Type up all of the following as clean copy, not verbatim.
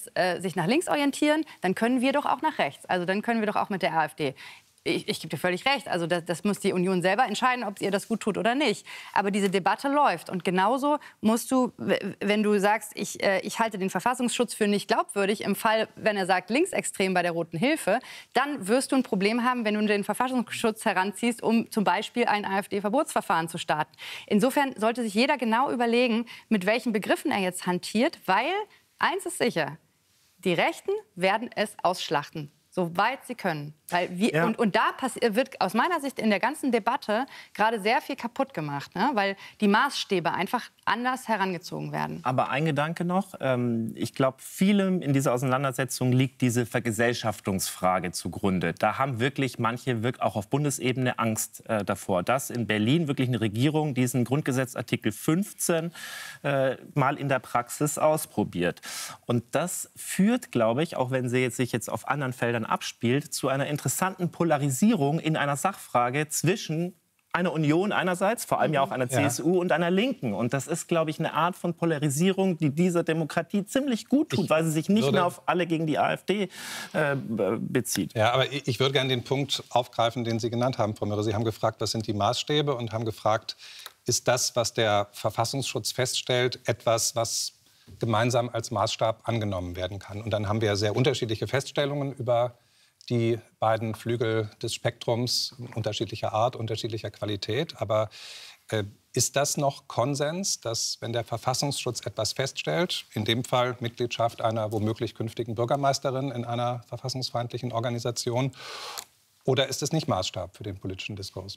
jetzt sich nach links orientieren, dann können wir doch auch nach rechts. Also dann können wir doch auch mit der AfD. Ich gebe dir völlig recht. Also das muss die Union selber entscheiden, ob ihr das gut tut oder nicht. Aber diese Debatte läuft. Und genauso musst du, wenn du sagst, ich halte den Verfassungsschutz für nicht glaubwürdig, im Fall, wenn er sagt, linksextrem bei der Roten Hilfe, dann wirst du ein Problem haben, wenn du den Verfassungsschutz heranziehst, um zum Beispiel ein AfD-Verbotsverfahren zu starten. Insofern sollte sich jeder genau überlegen, mit welchen Begriffen er jetzt hantiert, weil eins ist sicher, die Rechten werden es ausschlachten. Soweit sie können. Weil und da wird aus meiner Sicht in der ganzen Debatte gerade sehr viel kaputt gemacht, ne? Weil die Maßstäbe einfach anders herangezogen werden. Aber ein Gedanke noch. Ich glaube, vielem in dieser Auseinandersetzung liegt diese Vergesellschaftungsfrage zugrunde. Da haben wirklich manche auch auf Bundesebene Angst davor, dass in Berlin wirklich eine Regierung diesen Grundgesetzartikel 15 mal in der Praxis ausprobiert. Und das führt, glaube ich, auch wenn sie sich jetzt auf anderen Feldern abspielt, zu einer interessanten Polarisierung in einer Sachfrage zwischen einer Union einerseits, vor allem ja auch einer CSU und einer Linken. Und das ist, glaube ich, eine Art von Polarisierung, die dieser Demokratie ziemlich gut tut, weil sie sich nicht mehr auf alle gegen die AfD bezieht. Ja, aber ich würde gerne den Punkt aufgreifen, den Sie genannt haben, Frau Mürre. Sie haben gefragt, was sind die Maßstäbe, und haben gefragt, ist das, was der Verfassungsschutz feststellt, etwas, was gemeinsam als Maßstab angenommen werden kann? Und dann haben wir sehr unterschiedliche Feststellungen über die beiden Flügel des Spektrums, unterschiedlicher Art, unterschiedlicher Qualität. Aber ist das noch Konsens, dass, wenn der Verfassungsschutz etwas feststellt, in dem Fall Mitgliedschaft einer womöglich künftigen Bürgermeisterin in einer verfassungsfeindlichen Organisation, oder ist es nicht Maßstab für den politischen Diskurs?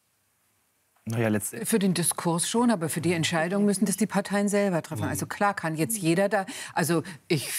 Naja, für den Diskurs schon, aber für die Entscheidung müssen das die Parteien selber treffen. Also klar kann jetzt jeder da, also ich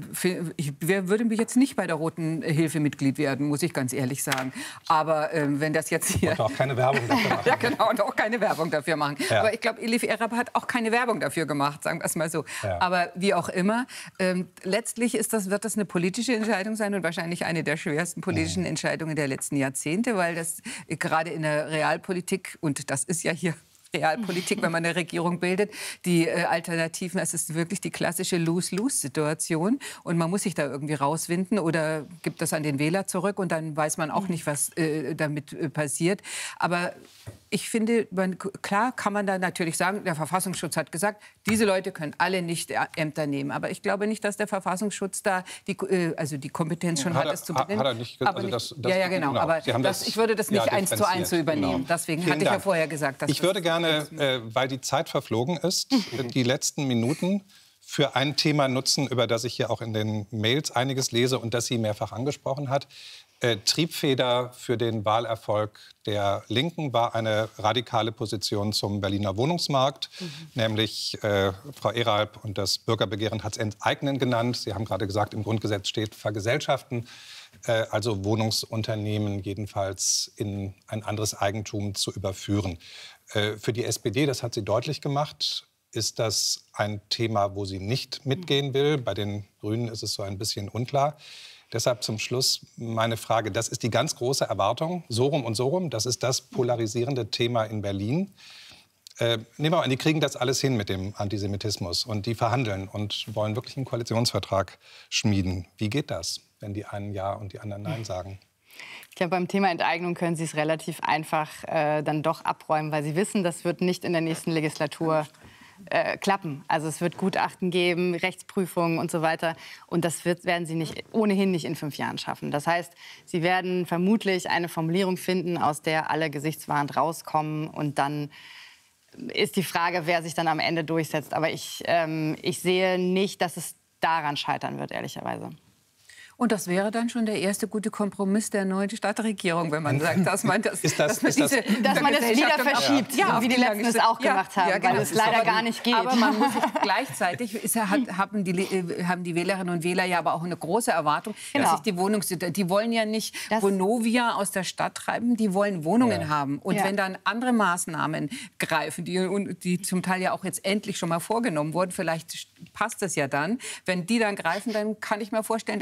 würde mich jetzt nicht bei der Roten Hilfe Mitglied werden, muss ich ganz ehrlich sagen. Aber wenn das jetzt hier... Und auch keine Werbung dafür machen. Ja, genau, und auch keine Werbung dafür machen. Ja. Aber ich glaube, Elif Erab hat auch keine Werbung dafür gemacht, sagen wir es mal so. Ja. Aber wie auch immer, letztlich wird das eine politische Entscheidung sein und wahrscheinlich eine der schwersten politischen Entscheidungen der letzten Jahrzehnte, weil das gerade in der Realpolitik, und das ist ja hier Realpolitik, wenn man eine Regierung bildet, die Alternativen, es ist wirklich die klassische Lose-Lose-Situation und man muss sich da irgendwie rauswinden oder gibt das an den Wähler zurück und dann weiß man auch nicht, was damit passiert. Aber ich finde, klar kann man da natürlich sagen, der Verfassungsschutz hat gesagt, diese Leute können alle nicht Ämter nehmen. Aber ich glaube nicht, dass der Verfassungsschutz da die Kompetenz schon hat, es zu benennen. Hat er nicht, also ja, genau. Genau. Aber ich würde das nicht 1:1 so übernehmen. Genau. Deswegen hatte ich ja vorher gesagt, dass ich würde gerne, weil die Zeit verflogen ist, die letzten Minuten für ein Thema nutzen, über das ich hier auch in den Mails einiges lese und das sie mehrfach angesprochen hat. Triebfeder für den Wahlerfolg der Linken war eine radikale Position zum Berliner Wohnungsmarkt, nämlich Frau Eralb und das Bürgerbegehren hat es Enteignen genannt. Sie haben gerade gesagt, im Grundgesetz steht Vergesellschaften, also Wohnungsunternehmen jedenfalls in ein anderes Eigentum zu überführen. Für die SPD, das hat sie deutlich gemacht, ist das ein Thema, wo sie nicht mitgehen will. Bei den Grünen ist es so ein bisschen unklar. Deshalb zum Schluss meine Frage, das ist die ganz große Erwartung, so rum, das ist das polarisierende Thema in Berlin. Nehmen wir mal an, die kriegen das alles hin mit dem Antisemitismus und die verhandeln und wollen wirklich einen Koalitionsvertrag schmieden. Wie geht das, wenn die einen Ja und die anderen Nein sagen? Ich glaube, beim Thema Enteignung können Sie es relativ einfach dann doch abräumen, weil Sie wissen, das wird nicht in der nächsten Legislatur klappen. Also es wird Gutachten geben, Rechtsprüfungen und so weiter. Und das werden Sie ohnehin nicht in 5 Jahren schaffen. Das heißt, Sie werden vermutlich eine Formulierung finden, aus der alle gesichtswahrend rauskommen. Und dann ist die Frage, wer sich dann am Ende durchsetzt. Aber ich sehe nicht, dass es daran scheitern wird, ehrlicherweise. Und das wäre dann schon der erste gute Kompromiss der neuen Stadtregierung, wenn man sagt, dass man das wieder verschiebt, wie die letzten es auch gemacht haben, weil es leider gar nicht geht. Aber man muss sich gleichzeitig haben die Wählerinnen und Wähler ja aber auch eine große Erwartung, dass sich die wollen ja nicht Vonovia aus der Stadt treiben, die wollen Wohnungen haben. Und wenn dann andere Maßnahmen greifen, die zum Teil ja auch jetzt endlich schon mal vorgenommen wurden, vielleicht passt es ja dann. Wenn die dann greifen, dann kann ich mir vorstellen, dass in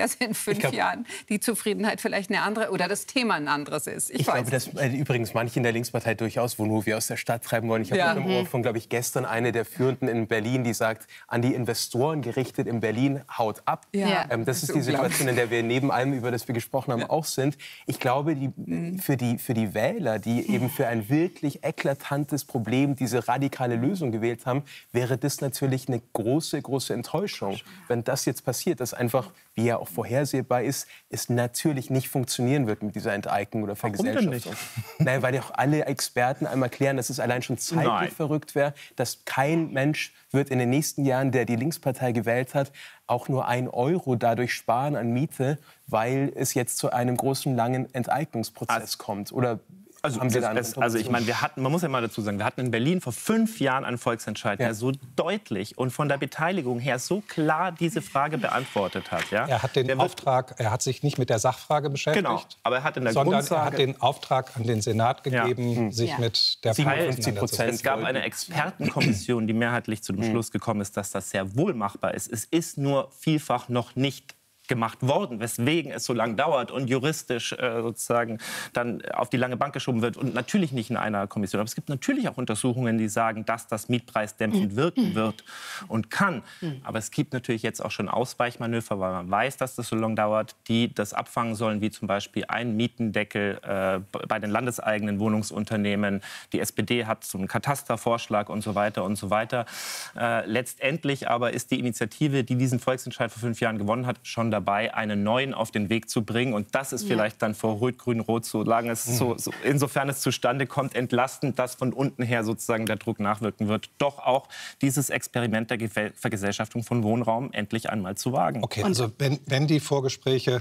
5 Jahren die Zufriedenheit vielleicht eine andere oder das Thema ein anderes ist. Ich glaube, dass übrigens manche in der Linkspartei durchaus Vonovia aus der Stadt treiben wollen. Ich habe im Ohr von, glaube ich, gestern eine der Führenden in Berlin, die sagt, an die Investoren gerichtet in Berlin, haut ab. Ja. Das ist die Situation, in der wir neben allem, über das wir gesprochen haben, auch sind. Ich glaube, für die Wähler, die eben für ein wirklich eklatantes Problem diese radikale Lösung gewählt haben, wäre das natürlich eine große, große Enttäuschung. Wenn das jetzt passiert, dass einfach, wie ja auch vorhersehbar ist, es natürlich nicht funktionieren wird mit dieser Enteignung oder Vergesellschaftung. Nein, weil ja auch alle Experten einmal klären, dass es allein schon zeitlich verrückt wäre, dass kein Mensch wird in den nächsten Jahren, der die Linkspartei gewählt hat, auch nur 1 Euro dadurch sparen an Miete, weil es jetzt zu einem großen, langen Enteignungsprozess kommt. Oder also ich meine, man muss ja mal dazu sagen, wir hatten in Berlin vor 5 Jahren einen Volksentscheid, der so deutlich und von der Beteiligung her so klar diese Frage beantwortet hat. Ja? Er hat den Auftrag, er hat sich nicht mit der Sachfrage beschäftigt, genau, aber er hat in der sondern er hat den Auftrag an den Senat gegeben, sich mit der 57%. Es gab eine Expertenkommission, die mehrheitlich zu dem Schluss gekommen ist, dass das sehr wohl machbar ist. Es ist nur vielfach noch nicht gemacht worden, weswegen es so lange dauert und juristisch sozusagen dann auf die lange Bank geschoben wird und natürlich nicht in einer Kommission. Aber es gibt natürlich auch Untersuchungen, die sagen, dass das mietpreisdämpfend wirken wird und kann. Aber es gibt natürlich jetzt auch schon Ausweichmanöver, weil man weiß, dass das so lange dauert, die das abfangen sollen, wie zum Beispiel ein Mietendeckel bei den landeseigenen Wohnungsunternehmen. Die SPD hat so einen Katastervorschlag und so weiter und so weiter. Letztendlich aber ist die Initiative, die diesen Volksentscheid vor 5 Jahren gewonnen hat, schon dabei, einen neuen auf den Weg zu bringen. Und das ist vielleicht dann vor Rot-Grün-Rot, insofern es zustande kommt, entlastend, dass von unten her sozusagen der Druck nachwirken wird, doch auch dieses Experiment der Vergesellschaftung von Wohnraum endlich einmal zu wagen. Okay, also wenn die Vorgespräche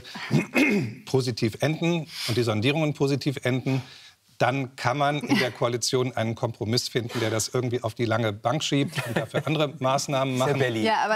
positiv enden und die Sondierungen positiv enden, dann kann man in der Koalition einen Kompromiss finden, der das irgendwie auf die lange Bank schiebt und dafür andere Maßnahmen macht. Ja, aber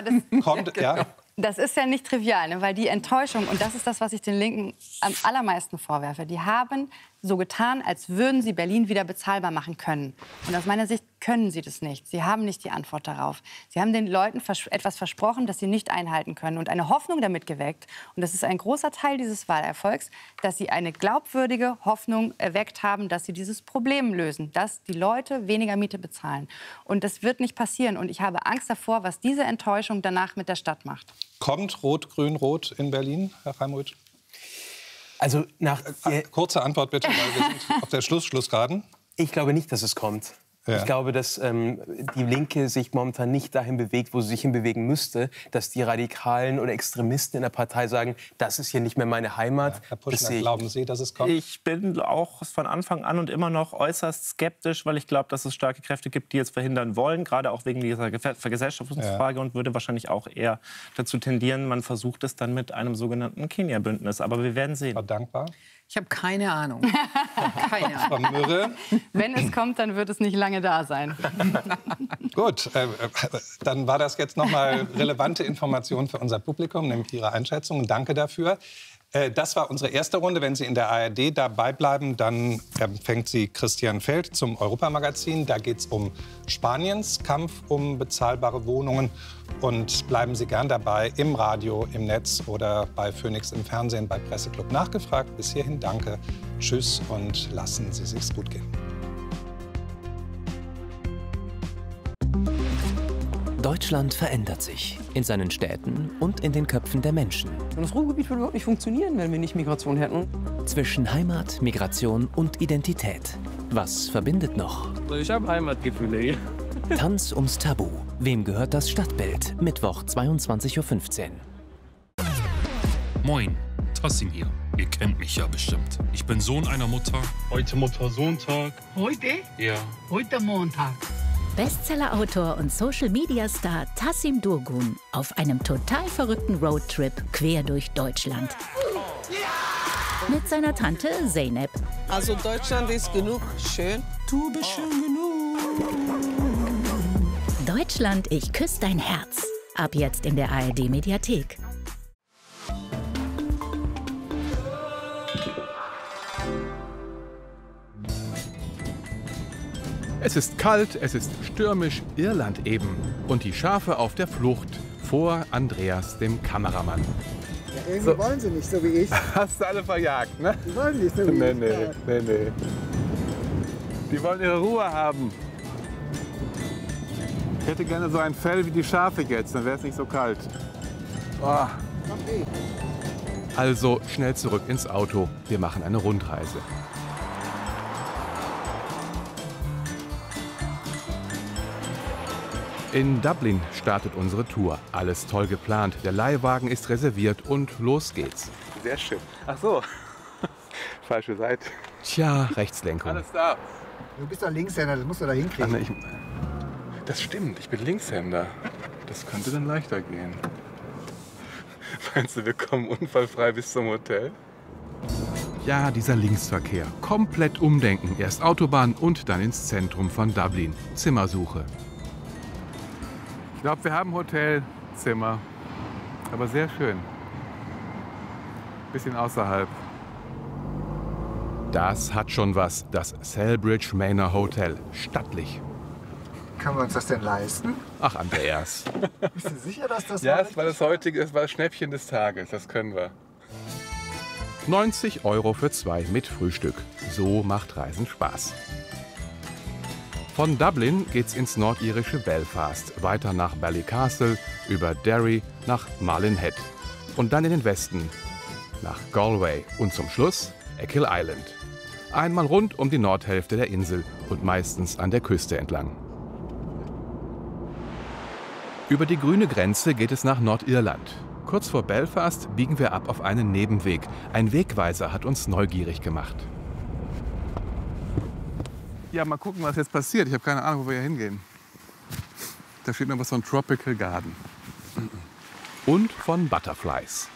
das ist ja nicht trivial, ne? Weil die Enttäuschung, und das ist das, was ich den Linken am allermeisten vorwerfe, die haben so getan, als würden sie Berlin wieder bezahlbar machen können. Und aus meiner Sicht können sie das nicht. Sie haben nicht die Antwort darauf. Sie haben den Leuten etwas versprochen, das sie nicht einhalten können und eine Hoffnung damit geweckt. Und das ist ein großer Teil dieses Wahlerfolgs, dass sie eine glaubwürdige Hoffnung erweckt haben, dass sie dieses Problem lösen, dass die Leute weniger Miete bezahlen. Und das wird nicht passieren. Und ich habe Angst davor, was diese Enttäuschung danach mit der Stadt macht. Kommt Rot-Grün-Rot in Berlin, Herr Reimold? Also kurze Antwort bitte, weil wir sind auf der Schlussgeraden. Ich glaube nicht, dass es kommt. Ja. Ich glaube, dass die Linke sich momentan nicht dahin bewegt, wo sie sich hinbewegen müsste, dass die Radikalen oder Extremisten in der Partei sagen, das ist hier nicht mehr meine Heimat. Ja, Herr Puschner, glauben Sie, dass es kommt? Ich bin auch von Anfang an und immer noch äußerst skeptisch, weil ich glaube, dass es starke Kräfte gibt, die es verhindern wollen, gerade auch wegen dieser Vergesellschaftungsfrage, und würde wahrscheinlich auch eher dazu tendieren, man versucht es dann mit einem sogenannten Kenia-Bündnis. Aber wir werden sehen. War dankbar. Ich habe keine Ahnung. Keine Ahnung. Wenn es kommt, dann wird es nicht lange da sein. Gut, dann war das jetzt noch mal relevante Information für unser Publikum, nämlich Ihre Einschätzung. Danke dafür. Das war unsere erste Runde. Wenn Sie in der ARD dabei bleiben, dann empfängt Sie Christian Feld zum Europamagazin. Da geht es um Spaniens Kampf um bezahlbare Wohnungen. Und bleiben Sie gern dabei im Radio, im Netz oder bei Phoenix im Fernsehen, bei Presseclub Nachgefragt. Bis hierhin danke, tschüss und lassen Sie sich's gut gehen. Deutschland verändert sich in seinen Städten und in den Köpfen der Menschen. Das Ruhrgebiet würde überhaupt nicht funktionieren, wenn wir nicht Migration hätten. Zwischen Heimat, Migration und Identität. Was verbindet noch? Ich habe Heimatgefühle hier. Tanz ums Tabu. Wem gehört das Stadtbild? Mittwoch 22:15 Uhr. Moin, Tassim hier. Ihr kennt mich ja bestimmt. Ich bin Sohn einer Mutter. Heute Mutter-Sohn-Tag. Heute? Ja. Heute Montag. Bestseller-Autor und Social-Media-Star Tassim Durgun auf einem total verrückten Roadtrip quer durch Deutschland. Mit seiner Tante Zeynep. Also Deutschland ist genug schön. Du bist schön genug. Deutschland, ich küsse dein Herz. Ab jetzt in der ARD-Mediathek. Es ist kalt, es ist stürmisch, Irland eben. Und die Schafe auf der Flucht vor Andreas, dem Kameramann. Ja, irgendwie wollen sie nicht, so wie ich. Hast du alle verjagt, ne? Die wollen nicht, so wie ich. Nee. Die wollen ihre Ruhe haben. Ich hätte gerne so ein Fell wie die Schafe jetzt, dann wäre es nicht so kalt. Oh. Also schnell zurück ins Auto. Wir machen eine Rundreise. In Dublin startet unsere Tour. Alles toll geplant. Der Leihwagen ist reserviert und los geht's. Sehr schön. Ach so. Falsche Seite. Tja, Rechtslenkung. Alles da. Du bist doch Linkshänder, das musst du da hinkriegen. Ach, nee, das stimmt, ich bin Linkshänder. Das könnte dann leichter gehen. Meinst du, wir kommen unfallfrei bis zum Hotel? Ja, dieser Linksverkehr. Komplett umdenken. Erst Autobahn und dann ins Zentrum von Dublin. Zimmersuche. Ich glaube, wir haben Hotelzimmer. Aber sehr schön. Bisschen außerhalb. Das hat schon was. Das Celbridge Manor Hotel. Stattlich. Können wir uns das denn leisten? Ach, Andreas. Bist du sicher, dass das Ja, es war das Schnäppchen des Tages. Das können wir. 90 € für 2 mit Frühstück. So macht Reisen Spaß. Von Dublin geht's ins nordirische Belfast, weiter nach Ballycastle, über Derry nach Malin Head und dann in den Westen nach Galway und zum Schluss Achill Island. Einmal rund um die Nordhälfte der Insel und meistens an der Küste entlang. Über die grüne Grenze geht es nach Nordirland. Kurz vor Belfast biegen wir ab auf einen Nebenweg. Ein Wegweiser hat uns neugierig gemacht. Ja, mal gucken, was jetzt passiert. Ich habe keine Ahnung, wo wir hier hingehen. Da steht noch was von Tropical Garden. Und von Butterflies.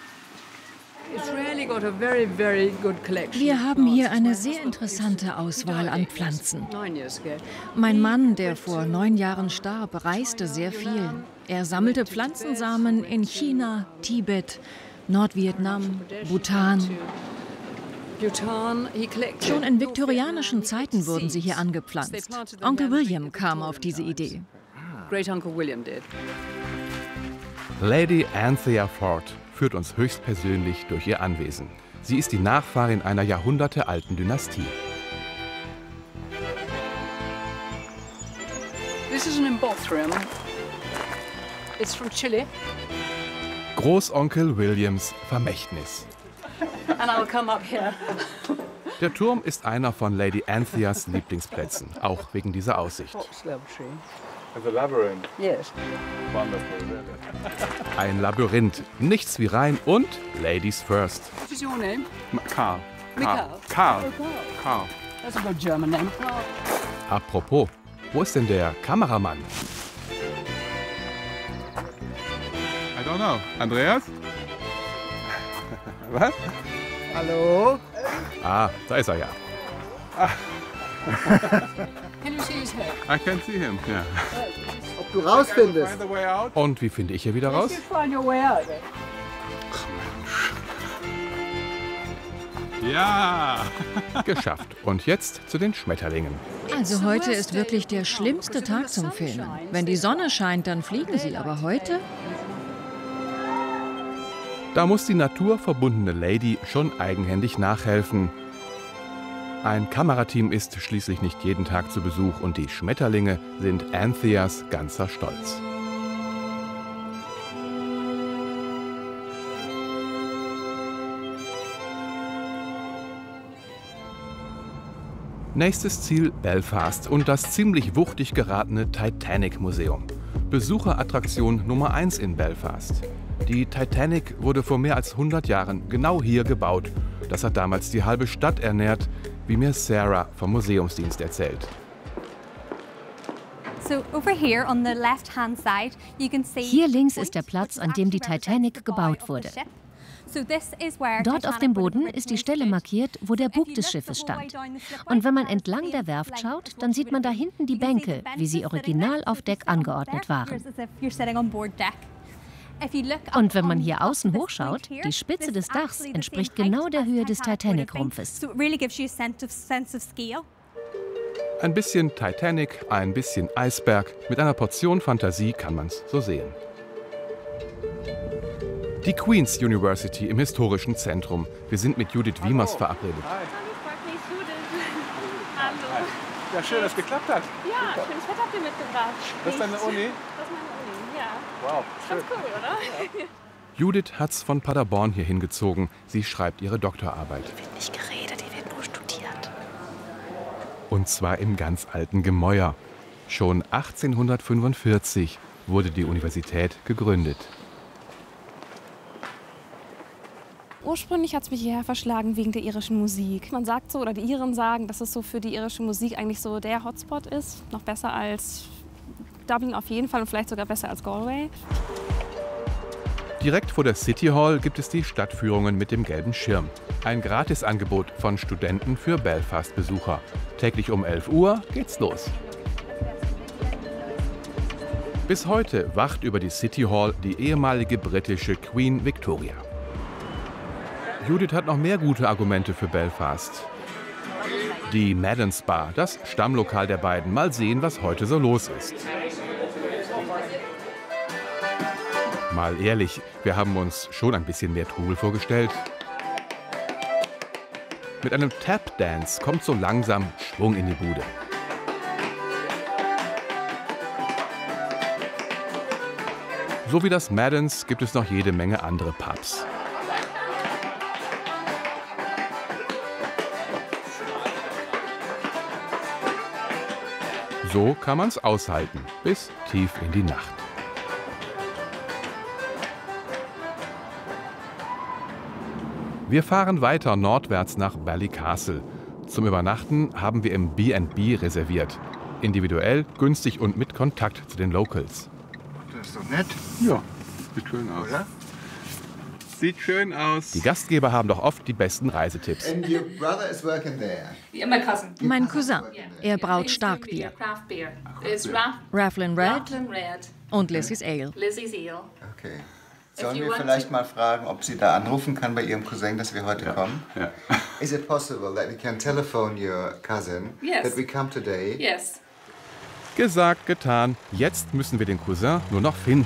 Wir haben hier eine sehr interessante Auswahl an Pflanzen. Mein Mann, der vor 9 Jahren starb, reiste sehr viel. Er sammelte Pflanzensamen in China, Tibet, Nordvietnam, Bhutan. Schon in viktorianischen Zeiten wurden sie hier angepflanzt. Onkel William kam auf diese Idee. Lady Anthea Ford führt uns höchstpersönlich durch ihr Anwesen. Sie ist die Nachfahrin einer jahrhundertealten Dynastie. This is an embossed room. It's from Chile. Großonkel Williams Vermächtnis. And I'll come up here. Der Turm ist einer von Lady Antheas Lieblingsplätzen, auch wegen dieser Aussicht. As a labyrinth. Yes. Wonderful. Ein Labyrinth, nichts wie rein und Ladies first. What is your name? Karl. Karl. Karl. Karl. That's a good German name. Apropos, wo ist denn der Kameramann? I don't know. Andreas? Was? Hallo? Ah, da ist er ja. Can you see his head? I can see him, ja. Ob du rausfindest. Und wie finde ich hier wieder raus? Ja! Geschafft. Und jetzt zu den Schmetterlingen. Also heute ist wirklich der schlimmste Tag zum Filmen. Wenn die Sonne scheint, dann fliegen sie. Aber heute? Da muss die naturverbundene Lady schon eigenhändig nachhelfen. Ein Kamerateam ist schließlich nicht jeden Tag zu Besuch und die Schmetterlinge sind Antheas ganzer Stolz. Nächstes Ziel Belfast und das ziemlich wuchtig geratene Titanic-Museum. Besucherattraktion Nummer 1 in Belfast. Die Titanic wurde vor mehr als 100 Jahren genau hier gebaut. Das hat damals die halbe Stadt ernährt, wie mir Sarah vom Museumsdienst erzählt. Hier links ist der Platz, an dem die Titanic gebaut wurde. Dort auf dem Boden ist die Stelle markiert, wo der Bug des Schiffes stand. Und wenn man entlang der Werft schaut, dann sieht man da hinten die Bänke, wie sie original auf Deck angeordnet waren. Und wenn man hier außen hochschaut, die Spitze des Dachs entspricht genau der Höhe des Titanic-Rumpfes. Ein bisschen Titanic, ein bisschen Eisberg. Mit einer Portion Fantasie kann man's so sehen. Die Queen's University im historischen Zentrum. Wir sind mit Judith Wiemers verabredet. Hallo. Ja, schön, dass es geklappt hat. Ja, schönes Wetter habt ihr mitgebracht. Das ist deine Uni? Das ist meine Uni, ja. Wow, schön. Ganz cool, oder? Judith hat's von Paderborn hier hingezogen. Sie schreibt ihre Doktorarbeit. Hier wird nicht geredet, hier wird nur studiert. Und zwar im ganz alten Gemäuer. Schon 1845 wurde die Universität gegründet. Ursprünglich hat es mich hierher verschlagen wegen der irischen Musik. Man sagt so, oder die Iren sagen, dass es so für die irische Musik eigentlich so der Hotspot ist. Noch besser als Dublin auf jeden Fall und vielleicht sogar besser als Galway. Direkt vor der City Hall gibt es die Stadtführungen mit dem gelben Schirm. Ein Gratisangebot von Studenten für Belfast-Besucher. Täglich um 11 Uhr geht's los. Bis heute wacht über die City Hall die ehemalige britische Queen Victoria. Judith hat noch mehr gute Argumente für Belfast. Die Madden's Bar, das Stammlokal der beiden. Mal sehen, was heute so los ist. Mal ehrlich, wir haben uns schon ein bisschen mehr Trubel vorgestellt. Mit einem Tap-Dance kommt so langsam Schwung in die Bude. So wie das Madden's gibt es noch jede Menge andere Pubs. So kann man's aushalten, bis tief in die Nacht. Wir fahren weiter nordwärts nach Ballycastle. Zum Übernachten haben wir im B&B reserviert. Individuell, günstig und mit Kontakt zu den Locals. Das ist doch nett. Ja, sieht schön aus. Oder? Sieht schön aus. Die Gastgeber haben doch oft die besten Reisetipps. And your brother is working there. Mein Cousin. Er braut Starkbier. Rathlin Red und Lizzie's Ale. Okay. Sollen wir vielleicht mal fragen, ob sie da anrufen kann bei ihrem Cousin, dass wir heute kommen? Ja. Is it possible that we can telephone your cousin that we come today? Yes. Gesagt, getan. Jetzt müssen wir den Cousin nur noch finden.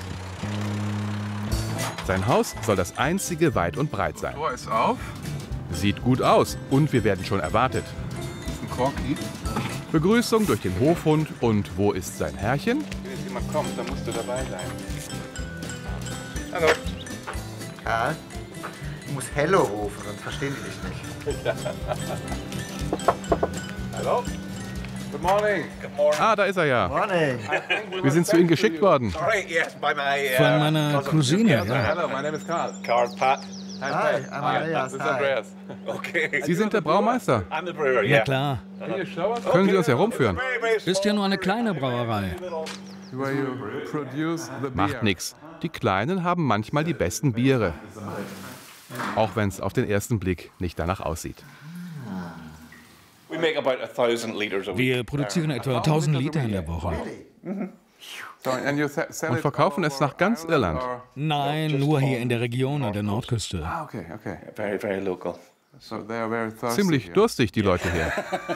Sein Haus soll das einzige weit und breit sein. Tor ist auf. Sieht gut aus und wir werden schon erwartet. Ein Corky. Begrüßung durch den Hofhund und wo ist sein Herrchen? Wenn jetzt jemand kommt, dann musst du dabei sein. Hallo. Karl, du musst Hello rufen, sonst verstehen die dich nicht. Hallo? Good morning. Good morning. Ah, da ist er ja. Morning. Wir sind zu Ihnen geschickt worden. Von meiner Cousine, ja. Hello, my name is Carl. Carl, Pat. Hi, I'm Andreas. This is Andreas. Okay. Sie sind der Braumeister. I'm the brewer, Ja yeah. klar. Können Sie uns herumführen? Ist ja nur eine kleine Brauerei. Macht nix. Die Kleinen haben manchmal die besten Biere. Auch wenn es auf den ersten Blick nicht danach aussieht. Wir produzieren etwa 1000 Liter in der Woche. Und verkaufen es nach ganz Irland. Nein, nur hier in der Region an der Nordküste. Okay. Very local. Ziemlich durstig, die Leute hier.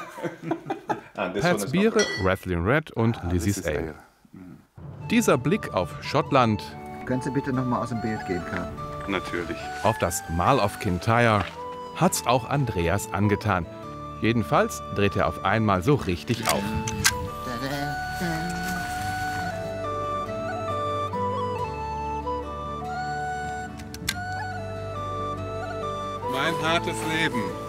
Pats Biere, Rathlin Red und Lizzie's Ale. Dieser Blick auf Schottland. Können Sie bitte noch mal aus dem Bild gehen, Karl? Natürlich. Auf das Mal of Kintyre hat's auch Andreas angetan. Jedenfalls dreht er auf einmal so richtig auf. Mein hartes Leben.